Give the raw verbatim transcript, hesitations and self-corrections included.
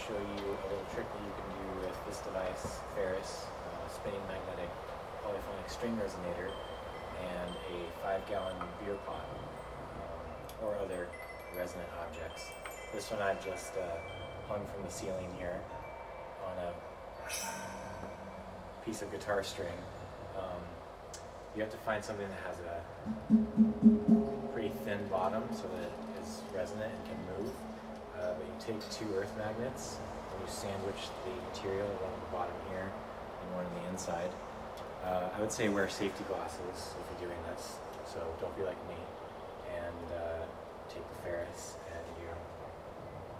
show you a little trick that you can do with this device, Ferris, uh, spinning magnetic polyphonic string resonator, and a five-gallon beer pot, um, or other resonant objects. This one I've just uh, hung from the ceiling here on a piece of guitar string. Um, you have to find something that has a pretty thin bottom so that it is resonant and can move. Uh, but you take two earth magnets and you sandwich the material, one on the bottom here and one on the inside. Uh, I would say wear safety glasses if you're doing this, so don't be like me. And uh, take the Ferris and